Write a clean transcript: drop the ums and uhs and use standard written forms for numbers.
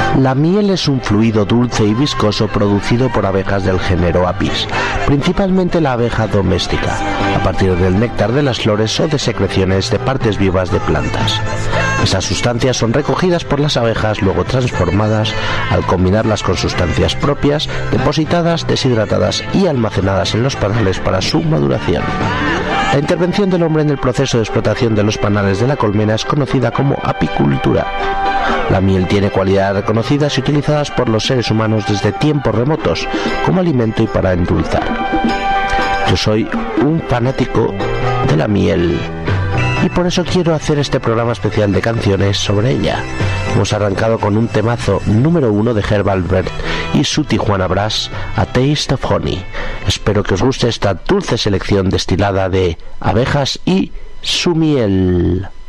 La miel es un fluido dulce y viscoso producido por abejas del género Apis, principalmente la abeja doméstica, a partir del néctar de las flores o de secreciones de partes vivas de plantas. Esas sustancias son recogidas por las abejas, luego transformadas al combinarlas con sustancias propias, depositadas, deshidratadas y almacenadas en los panales para su maduración. La intervención del hombre en el proceso de explotación de los panales de la colmena es conocida como apicultura. La miel tiene cualidades reconocidas y utilizadas por los seres humanos desde tiempos remotos como alimento y para endulzar. Yo soy un fanático de la miel y por eso quiero hacer este programa especial de canciones sobre ella. Hemos arrancado con un temazo número 1 de Herb Alpert y su Tijuana Brass, A Taste of Honey. Espero que os guste esta dulce selección destilada de abejas y su miel.